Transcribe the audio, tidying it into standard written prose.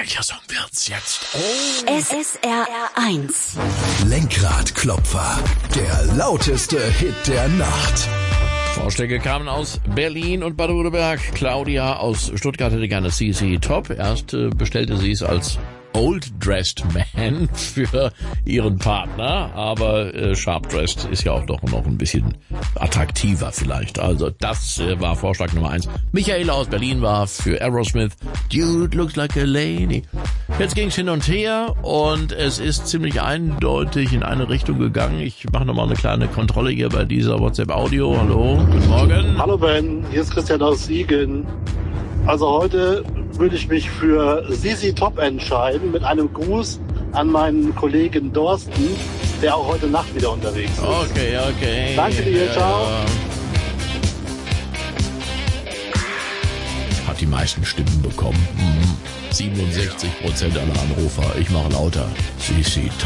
Welcher Song wird's jetzt? Oh. SSR 1. Lenkradklopfer. Der lauteste Hit der Nacht. Vorschläge kamen aus Berlin und Baden-Württemberg. Claudia aus Stuttgart hätte gerne CC Top. Erst bestellte sie es als Old Dressed Man für ihren Partner, aber Sharp Dressed ist ja auch doch noch ein bisschen attraktiver vielleicht. Also das war Vorschlag Nummer 1. Michaela aus Berlin war für Aerosmith Dude Looks Like a Lady. Jetzt ging's hin und her und es ist ziemlich eindeutig in eine Richtung gegangen. Ich mache nochmal eine kleine Kontrolle hier bei dieser WhatsApp-Audio. Hallo, guten Morgen. Hallo Ben, hier ist Christian aus Siegen. Also heute würde ich mich für Sisi Top entscheiden, mit einem Gruß an meinen Kollegen Dorsten, der auch heute Nacht wieder unterwegs ist. Okay. Danke dir, ciao. Hat die meisten Stimmen bekommen. 67% aller Anrufer. Ich mache lauter. Sisi Top.